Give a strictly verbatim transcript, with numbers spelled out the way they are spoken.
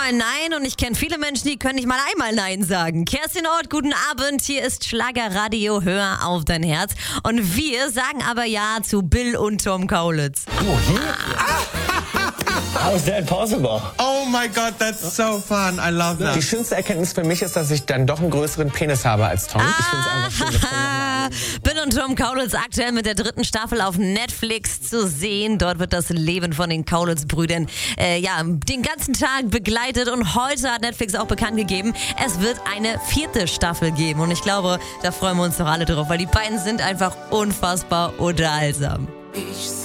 Mal Nein und ich kenne viele Menschen, die können nicht mal einmal Nein sagen. Kerstin Ort, guten Abend. Hier ist Schlagerradio, hör auf dein Herz. Und wir sagen aber Ja zu Bill und Tom Kaulitz. Oh, hier? How is that possible? Oh my God, that's so fun. I love that. Die schönste Erkenntnis für mich ist, dass ich dann doch einen größeren Penis habe als Tom. Ich finde es einfach schön, dass Tom nochmal Bill und Tom Kaulitz aktuell mit der dritten Staffel auf Netflix zu sehen. Dort wird das Leben von den Kaulitz-Brüdern äh, ja, den ganzen Tag begleitet. Und heute hat Netflix auch bekannt gegeben, es wird eine vierte Staffel geben. Und ich glaube, da freuen wir uns doch alle drauf, weil die beiden sind einfach unfassbar unterhaltsam. Ich